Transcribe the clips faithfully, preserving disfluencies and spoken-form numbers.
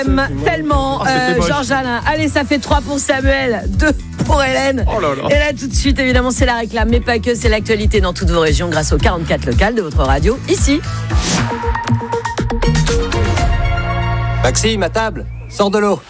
Tellement, oh, euh, Georges Alain. Allez, ça fait trois pour Samuel, deux pour Hélène. Oh là là. Et là, tout de suite, évidemment, c'est la réclame, mais pas que, c'est l'actualité dans toutes vos régions grâce aux quarante-quatre locales de votre radio, ici. Maxime, à table, sors de l'eau.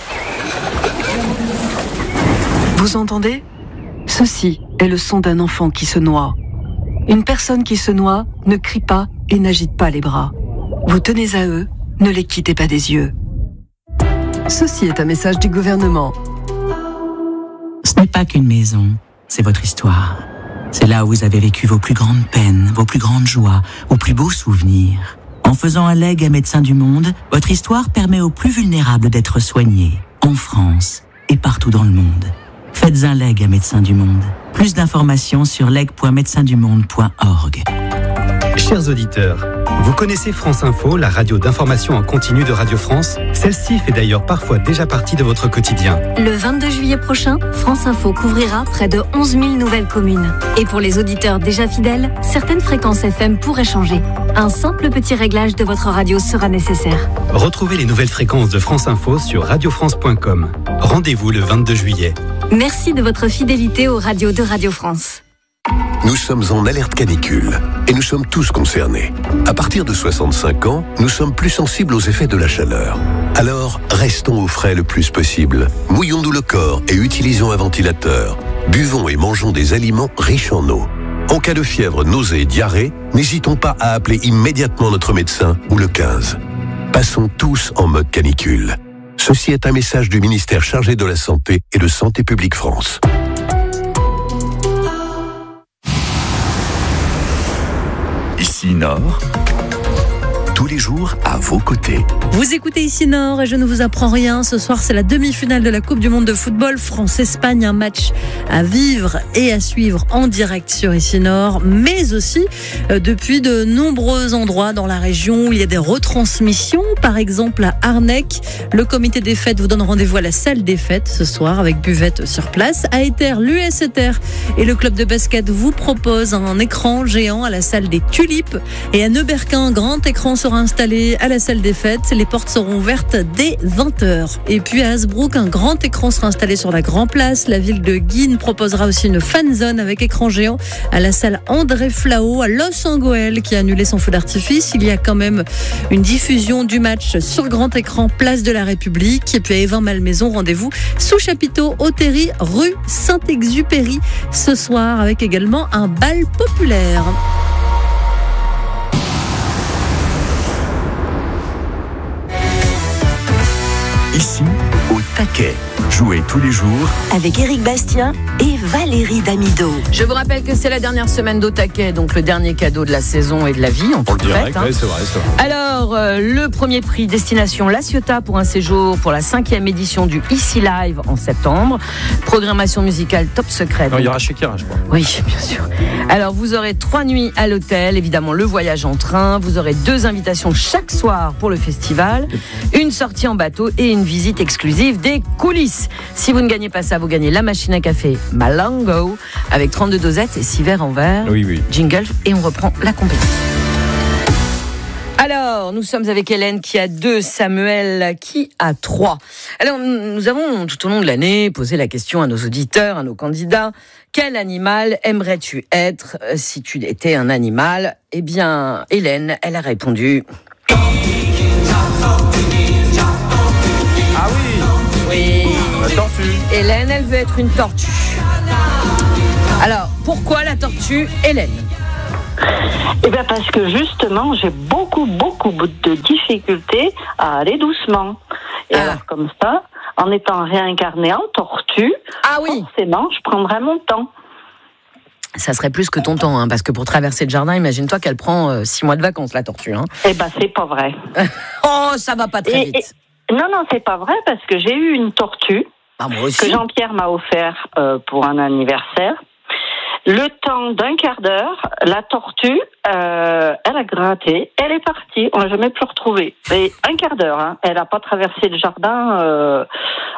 Vous entendez ? Ceci est le son d'un enfant qui se noie. Une personne qui se noie ne crie pas et n'agite pas les bras. Vous tenez à eux, ne les quittez pas des yeux. Ceci est un message du gouvernement. Ce n'est pas qu'une maison, c'est votre histoire. C'est là où vous avez vécu vos plus grandes peines, vos plus grandes joies, vos plus beaux souvenirs. En faisant un legs à Médecins du Monde, votre histoire permet aux plus vulnérables d'être soignés, en France et partout dans le monde. Faites un leg à Médecins du Monde. Plus d'informations sur leg point médecins du monde point org. Chers auditeurs, vous connaissez France Info, la radio d'information en continu de Radio France ? Celle-ci fait d'ailleurs parfois déjà partie de votre quotidien. Le vingt-deux juillet prochain, France Info couvrira près de onze mille nouvelles communes. Et pour les auditeurs déjà fidèles, certaines fréquences F M pourraient changer. Un simple petit réglage de votre radio sera nécessaire. Retrouvez les nouvelles fréquences de France Info sur radio france point com. Rendez-vous le vingt-deux juillet. Merci de votre fidélité aux radios de Radio France. Nous sommes en alerte canicule et nous sommes tous concernés. À partir de soixante-cinq ans, nous sommes plus sensibles aux effets de la chaleur. Alors, restons au frais le plus possible. Mouillons-nous le corps et utilisons un ventilateur. Buvons et mangeons des aliments riches en eau. En cas de fièvre, nausée et diarrhée, n'hésitons pas à appeler immédiatement notre médecin ou le quinze. Passons tous en mode canicule. Ceci est un message du ministère chargé de la Santé et de Santé publique France. Ici Nord, tous les jours à vos côtés. Vous écoutez Ici Nord et je ne vous apprends rien. Ce soir, c'est la demi-finale de la Coupe du Monde de football France-Espagne. Un match à vivre et à suivre en direct sur Ici Nord, mais aussi euh, depuis de nombreux endroits dans la région où il y a des retransmissions. Par exemple, à Arnec, le comité des fêtes vous donne rendez-vous à la salle des fêtes ce soir avec buvette sur place. À Éter, l'U S Éter et le club de basket vous proposent un écran géant à la salle des Tulipes. Et à Neuberquin, un grand écran sera installé à la salle des fêtes. Les portes seront ouvertes dès vingt heures. Et puis à Hasbrook, un grand écran sera installé sur la Grand Place. La ville de Guînes proposera aussi une fan zone avec écran géant à la salle André Flao à Los Angeles qui a annulé son feu d'artifice. Il y a quand même une diffusion du match sur grand écran place de la République. Et puis à Évin-Malmaison, rendez-vous sous chapiteau Autéry, rue Saint-Exupéry ce soir avec également un bal populaire. Ici, au taquet. Jouez tous les jours avec Éric Bastien et Valérie Damido. Je vous rappelle que c'est la dernière semaine d'Au Taquet, donc le dernier cadeau de la saison et de la vie. En Pour le direct, hein. oui, c'est vrai, c'est vrai. Alors, euh, le premier prix destination La Ciotat pour un séjour pour la cinquième édition du Ici Live en septembre. Programmation musicale top secret. Non, il y aura Shakira, je crois. Oui, bien sûr. Alors, vous aurez trois nuits à l'hôtel, évidemment le voyage en train. Vous aurez deux invitations chaque soir pour le festival, une sortie en bateau et une visite exclusive des coulisses. Si vous ne gagnez pas ça, vous gagnez la machine à café Malango avec trente-deux dosettes et six verres en verre. Oui, oui. Jingle et on reprend la compétition. Alors, nous sommes avec Hélène qui a deux, Samuel qui a trois. Alors, nous avons tout au long de l'année posé la question à nos auditeurs, à nos candidats. Quel animal aimerais-tu être si tu étais un animal ? Eh bien, Hélène, elle a répondu. Ah oui. Oui. La tortue. Hélène, elle veut être une tortue. Alors, pourquoi la tortue, Hélène ? Eh bien parce que justement, j'ai beaucoup, beaucoup de difficultés à aller doucement. Et ah. alors comme ça, en étant réincarnée en tortue, ah oui. forcément, je prendrais mon temps. Ça serait plus que ton temps, hein, parce que pour traverser le jardin, imagine-toi qu'elle prend euh, six mois de vacances, la tortue. Hein. Eh bien, c'est pas vrai. Oh, ça va pas très et, vite. Et, non, non, c'est pas vrai, parce que j'ai eu une tortue ah, moi aussi. que Jean-Pierre m'a offert euh, pour un anniversaire. Le temps d'un quart d'heure, la tortue, euh, elle a gratté, elle est partie, on l'a jamais pu retrouver. Et un quart d'heure, hein, elle n'a pas traversé le jardin, euh,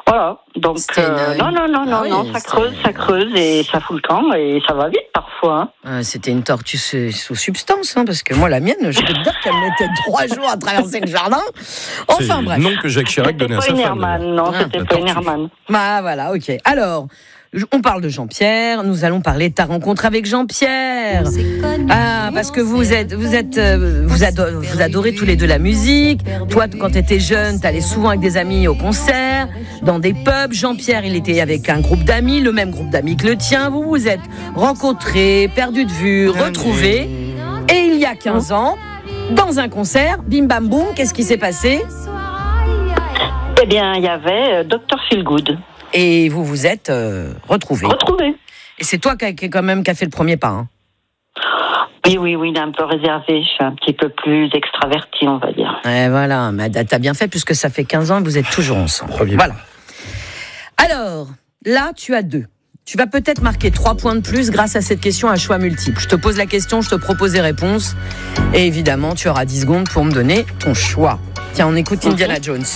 Voilà, donc euh, non, non, non, non, Ah oui, non, ça c'est- creuse, ça creuse et ça fout le camp et ça va vite parfois. Hein. Ah, c'était une tortue sous, sous substance, hein, parce que moi, la mienne, je peux te dire qu'elle mettait trois jours à traverser le jardin. Enfin, C'est bref. le nom que Jacques Chirac C'était donnait à pas sa une femme. Hermann, d'ailleurs. non, Ah, c'était la pas une tortue. Hermann. Bah voilà, ok. Alors, on parle de Jean-Pierre, nous allons parler de ta rencontre avec Jean-Pierre. Ah, parce que vous êtes, vous êtes, euh, vous, ado- vous adorez tous les deux la musique. Toi, quand tu étais jeune, tu allais souvent avec des amis au concert, dans des pubs. Jean-Pierre, il était avec un groupe d'amis, le même groupe d'amis que le tien. Vous vous êtes rencontrés, perdus de vue, retrouvés. Et il y a quinze ans, dans un concert, bim bam boum, qu'est-ce qui s'est passé? Eh bien, il y avait euh, docteur Feelgood. Et vous vous êtes euh, retrouvés. Retrouvés. Et c'est toi qui, a- qui, quand même, qui a fait le premier pas. Hein. Oui, oui, oui, il est un peu réservé. Je suis un petit peu plus extraverti, on va dire. Et voilà, mais t'as bien fait puisque ça fait quinze ans et vous êtes toujours ensemble. Premier Voilà. Alors, là, tu as deux. Tu vas peut-être marquer trois points de plus grâce à cette question à choix multiple. Je te pose la question, je te propose des réponses. Et évidemment, tu auras dix secondes pour me donner ton choix. Tiens, on écoute Indiana Jones.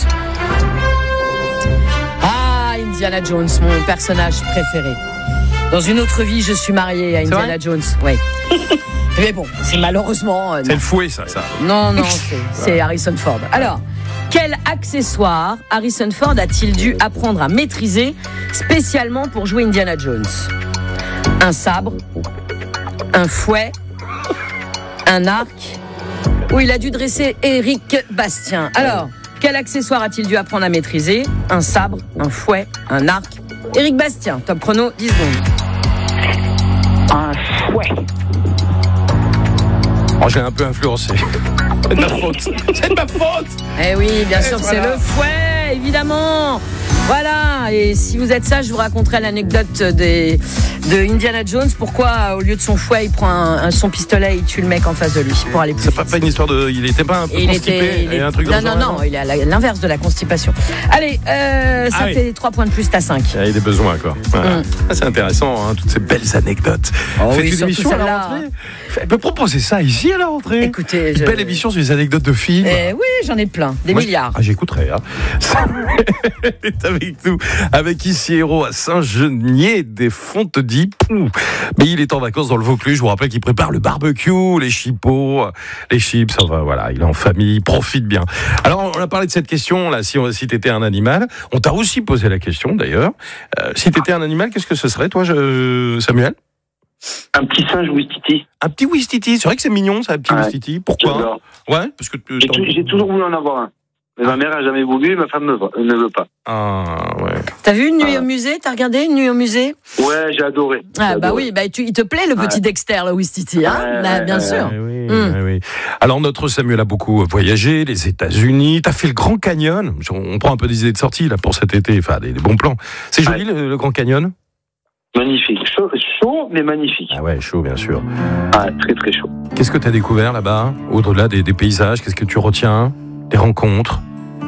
Ah, Indiana Jones, mon personnage préféré. Dans une autre vie, je suis mariée à Indiana vrai Jones. Oui. Mais bon, c'est malheureusement... euh, C'est le fouet, ça. ça. non, non, c'est, c'est Harrison Ford. Alors, quel accessoire Harrison Ford a-t-il dû apprendre à maîtriser spécialement pour jouer Indiana Jones? Un sabre, un fouet, un arc, ou il a dû dresser Éric Bastien. Alors, quel accessoire a-t-il dû apprendre à maîtriser? Un sabre, un fouet, un arc. Éric Bastien, top chrono, dix secondes. Un fouet. Oh, je l'ai un peu influencé. C'est de ma faute. C'est de ma faute. Eh oui, bien sûr, voilà. c'est le fouet, évidemment. Voilà, et si vous êtes sage, je vous raconterai l'anecdote des, de Indiana Jones. Pourquoi, au lieu de son fouet, il prend un, un- son pistolet et il tue le mec en face de lui pour aller plus C'est vite. pas, pas une histoire de. Il était pas un peu Et il constipé. était, il et est- un truc non, dans non, le genre, non, il est à la- l'inverse de la constipation. Allez, euh, ça Ah oui. fait trois points de plus, t'as cinq. Il y a des besoins, quoi. Voilà. Mm. Ah, c'est intéressant, hein, toutes ces belles anecdotes. Oh Faites oui, une surtout émission à la celle-là, rentrée. Elle peut proposer ça ici à la rentrée. Écoutez, Une je- belle émission sur les anecdotes de films. Eh oui, j'en ai plein, des Moi, je- milliards. Ah, j'écouterai. Hein. Samuel est avec nous, avec ici héros à Saint-Genier des Fontes-Dies. Mais il est en vacances dans le Vaucluse. Je vous rappelle qu'il prépare le barbecue, les chipots, les chips. Enfin, voilà, il est en famille, il profite bien. Alors, on a parlé de cette question là. Si, on, si t'étais un animal, on t'a aussi posé la question d'ailleurs. Euh, si t'étais un animal, qu'est-ce que ce serait, toi, je... Samuel? Un petit singe Ouistiti. Un petit Ouistiti. C'est vrai que c'est mignon, ça, un petit Ouais. Ouistiti. Pourquoi? J'adore. Ouais, parce que tu- J'ai tou- j'ai toujours voulu en avoir un. Mais ma mère a jamais voulu, ma femme ne veut, ne veut pas. Ah, ouais. T'as vu une nuit Ah. au musée? T'as regardé une nuit au musée? Ouais, j'ai adoré. J'ai Ah bah adoré. oui, bah tu, il te plaît le petit Ouais. Dexter, le Ouistiti, hein? Ouais, Bah, ouais, bien ouais, sûr. Eh oui, Mm. eh oui. Alors notre Samuel a beaucoup voyagé, les États-Unis. T'as fait le Grand Canyon. On prend un peu des idées de sortie là pour cet été, enfin des, des bons plans. C'est joli le, le Grand Canyon. Magnifique. Chaud, chaud, mais magnifique. Ah ouais, chaud bien sûr. Ah, très très chaud. Qu'est-ce que t'as découvert là-bas, au-delà des, des paysages? Qu'est-ce que tu retiens? Des rencontres?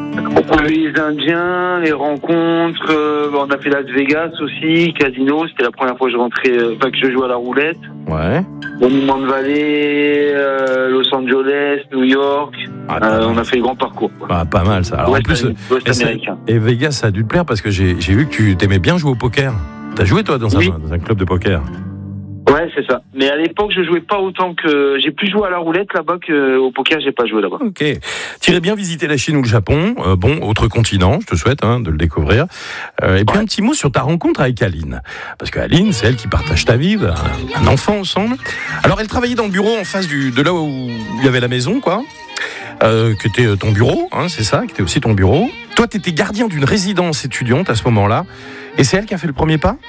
Les Indiens, les rencontres, euh, on a fait Las Vegas aussi, casino, c'était la première fois que je rentrais, euh, enfin que je jouais à la roulette. Ouais. Monument de Vallée, euh, Los Angeles, New York, Ah, euh, on a fait le grand parcours. Quoi. Bah, pas mal ça. Alors, en Ouest, plus, Ouest et, ça- américain. et Vegas, ça a dû te plaire parce que j'ai j'ai vu que tu t'aimais bien jouer au poker. T'as joué toi dans un, Oui. dans un club de poker? Ouais, c'est ça. Mais à l'époque, je jouais pas autant que. J'ai plus joué à la roulette là-bas qu'au poker, j'ai pas joué là-bas. Ok. Tu irais bien visiter la Chine ou le Japon. Euh, bon, autre continent, je te souhaite hein, de le découvrir. Euh, et puis un petit mot sur ta rencontre avec Aline. Parce que Aline, c'est elle qui partage ta vie, un, un enfant ensemble. Alors, elle travaillait dans le bureau en face du, de là où il y avait la maison, quoi. Euh, qui était ton bureau, hein, c'est ça, qui était aussi ton bureau. Toi, tu étais gardien d'une résidence étudiante à ce moment-là. Et c'est elle qui a fait le premier pas?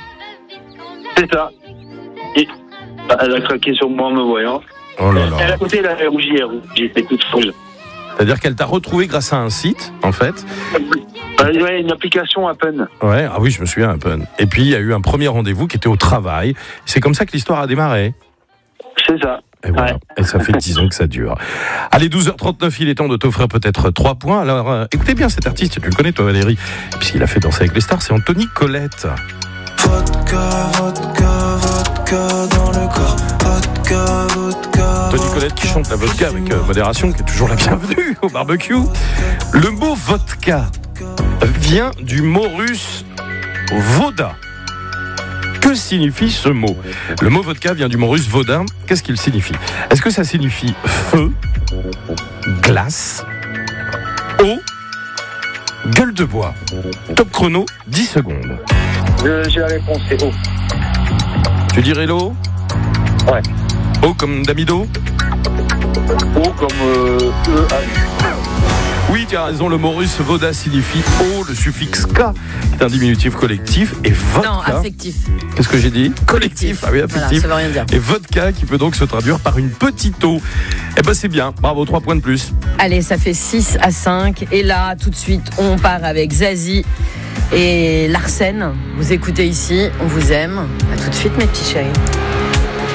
C'est ça. Et elle a craqué sur moi en me voyant. Oh là là. Elle à côté, elle avait rougi, elle rougi, j'étais toute rouge. C'est-à-dire qu'elle t'a retrouvé grâce à un site, en fait. Euh, ouais, une application à peine. Ouais, ah oui, je me souviens un peu. Et puis, il y a eu un premier rendez-vous qui était au travail. C'est comme ça que l'histoire a démarré. C'est ça. Et voilà. Ouais. Et ça fait dix ans que ça dure. Allez, douze heures trente-neuf, il est temps de t'offrir peut-être trois points. Alors, euh, écoutez bien cet artiste, tu le connais, toi, Valérie, puisqu'il a fait Danser avec les stars, c'est Anthony Colette. Vodka, vodka, vodka dans le corps. Vodka, vodka. Tony Colette qui chante la vodka avec euh, modération, qui est toujours la bienvenue au barbecue. Le mot vodka vient du mot russe voda. Que signifie ce mot? Le mot vodka vient du mot russe voda. Qu'est-ce qu'il signifie? Est-ce que ça signifie feu, glace, eau, gueule de bois? Top chrono, dix secondes. Euh, J'ai la réponse, c'est eau. Tu dirais l'eau? Ouais. Eau comme d'amido? Eau comme euh, E A U. Oui, tu as raison, le mot russe voda signifie eau, le suffixe K est un diminutif collectif, et vodka... Non, affectif. Qu'est-ce que j'ai dit? Collectif. Ah oui, affectif. Voilà, ça veut rien dire. Et vodka qui peut donc se traduire par une petite eau. Eh ben c'est bien, bravo, trois points de plus. Allez, ça fait six à cinq. Et là, tout de suite, on part avec Zazie et Larsen. Vous écoutez ici, on vous aime. À tout de suite, mes petits chéris.